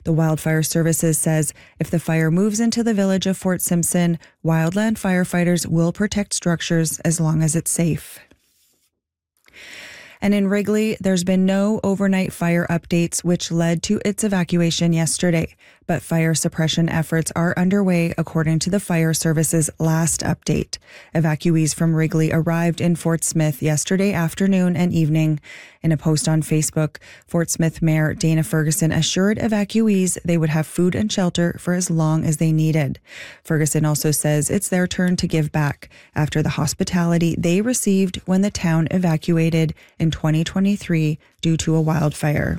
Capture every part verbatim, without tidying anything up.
The Wildfire Services says if the fire moves into the village of Fort Simpson, wildland firefighters will protect structures as long as it's safe. And in Wrigley, there's been no overnight fire updates, which led to its evacuation yesterday. But fire suppression efforts are underway, according to the Fire Service's last update. Evacuees from Wrigley arrived in Fort Smith yesterday afternoon and evening. In a post on Facebook, Fort Smith Mayor Dana Ferguson assured evacuees they would have food and shelter for as long as they needed. Ferguson also says it's their turn to give back after the hospitality they received when the town evacuated in twenty twenty-three due to a wildfire.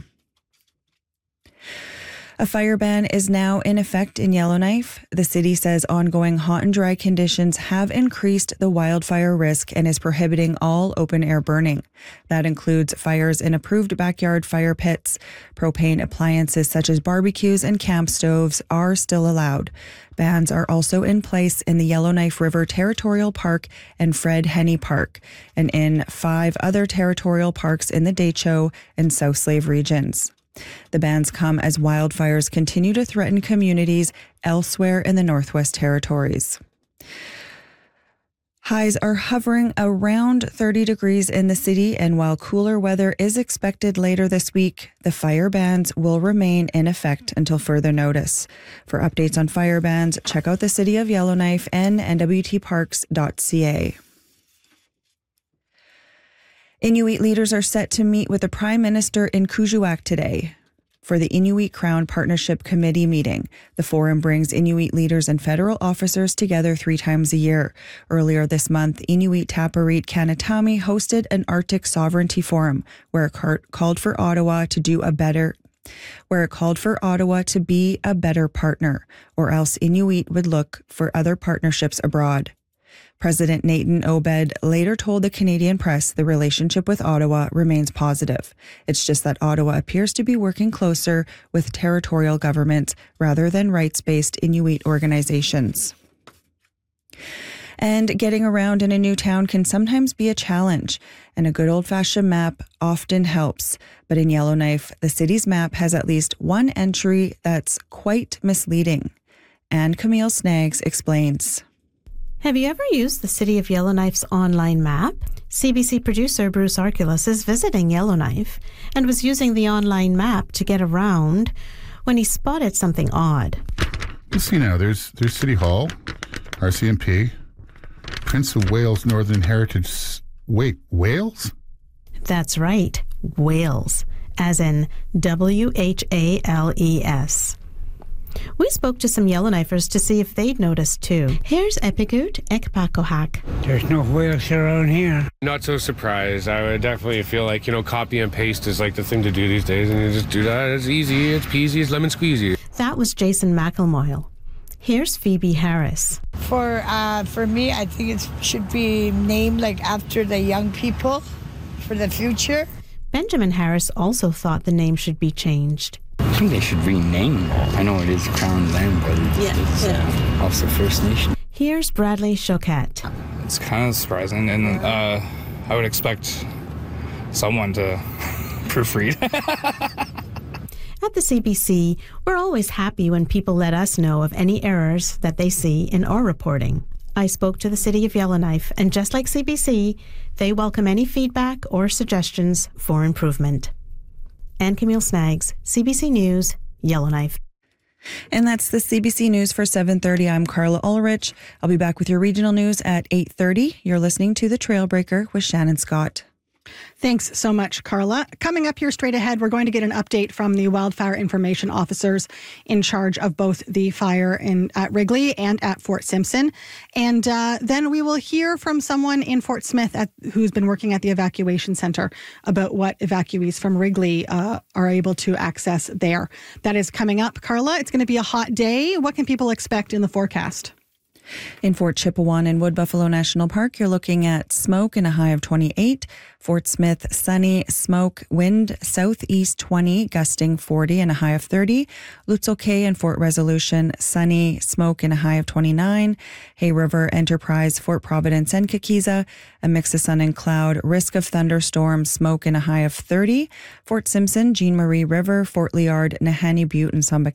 A fire ban is now in effect in Yellowknife. The city says ongoing hot and dry conditions have increased the wildfire risk and is prohibiting all open-air burning. That includes fires in approved backyard fire pits. Propane appliances such as barbecues and camp stoves are still allowed. Bans are also in place in the Yellowknife River Territorial Park and Fred Henney Park, and in five other territorial parks in the Decho and South Slave regions. The bans come as wildfires continue to threaten communities elsewhere in the Northwest Territories. Highs are hovering around thirty degrees in the city, and while cooler weather is expected later this week, the fire bans will remain in effect until further notice. For updates on fire bans, check out the City of Yellowknife and N W T parks dot c a. Inuit leaders are set to meet with the Prime Minister in Kuujjuaq today for the Inuit Crown Partnership Committee meeting. The forum brings Inuit leaders and federal officers together three times a year. Earlier this month, Inuit Tapiriit Kanatami hosted an Arctic Sovereignty Forum where it called for Ottawa to do a better where it called for Ottawa to be a better partner, or else Inuit would look for other partnerships abroad. President Nathan Obed later told the Canadian press the relationship with Ottawa remains positive. It's just that Ottawa appears to be working closer with territorial governments rather than rights-based Inuit organizations. And getting around in a new town can sometimes be a challenge, and a good old-fashioned map often helps. But in Yellowknife, the city's map has at least one entry that's quite misleading. And Camille Snaggs explains. Have you ever used the City of Yellowknife's online map? C B C producer Bruce Arculus is visiting Yellowknife and was using the online map to get around when he spotted something odd. You see now, there's there's City Hall, R C M P, Prince of Wales Northern Heritage. Wait, Wales? That's right, Wales, as in W H A L E S. We spoke to some Yellowknifers to see if they'd noticed too. Here's Epigut Ekpakohak. There's no whales around here. Not so surprised. I would definitely feel like, you know, copy and paste is like the thing to do these days, and you just do that. It's easy, it's peasy, it's lemon squeezy. That was Jason McElmoyle. Here's Phoebe Harris. For uh, for me, I think it should be named like after the young people for the future. Benjamin Harris also thought the name should be changed. I think they should rename it. I know it is Crown Land, but yeah, it's yeah. Uh, also First Nation. Here's Bradley Choquette. It's kind of surprising, and uh, I would expect someone to proofread. At the C B C, we're always happy when people let us know of any errors that they see in our reporting. I spoke to the City of Yellowknife, and just like C B C, they welcome any feedback or suggestions for improvement. And Camille Snaggs, C B C News, Yellowknife. And that's the C B C News for seven thirty. I'm Carla Ulrich. I'll be back with your regional news at eight thirty. You're listening to The Trailbreaker with Shannon Scott. Thanks so much, Carla. Coming up here straight ahead, we're going to get an update from the wildfire information officers in charge of both the fire in at Wrigley and at Fort Simpson. And uh, then we will hear from someone in Fort Smith at, who's been working at the evacuation center about what evacuees from Wrigley uh, are able to access there. That is coming up. Carla, it's going to be a hot day. What can people expect in the forecast? In Fort Chipewyan and Wood Buffalo National Park, you're looking at smoke and a high of twenty-eight. Fort Smith, sunny, smoke, wind southeast twenty, gusting forty and a high of thirty. Lutzel Cay and Fort Resolution, sunny, smoke and a high of twenty-nine. Hay River, Enterprise, Fort Providence and Kikiza, a mix of sun and cloud, risk of thunderstorms, smoke and a high of thirty. Fort Simpson, Jean Marie River, Fort Liard, Nahanni Butte and Samba